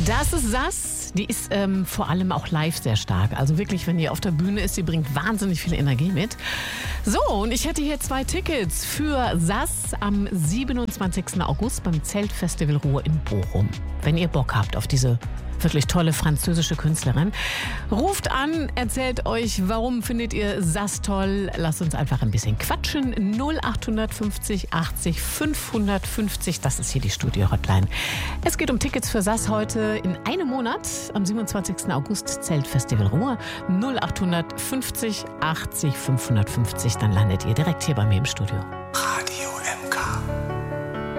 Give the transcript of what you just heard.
Das ist Sass. Die ist vor allem auch live sehr stark. Also wirklich, wenn die auf der Bühne ist, sie bringt wahnsinnig viel Energie mit. So, und ich hätte hier 2 Tickets für Sass am 27. August beim Zeltfestival Ruhr in Bochum. Wenn ihr Bock habt auf diese wirklich tolle französische Künstlerin, ruft an, erzählt euch, warum findet ihr Sass toll. Lasst uns einfach ein bisschen quatschen. 0850 80 550, das ist hier die Studio-Hotline. Es geht um Tickets für Sass heute in einem Monat, am 27. August, Zeltfestival Ruhr. 0850 80 550, dann landet ihr direkt hier bei mir im Studio.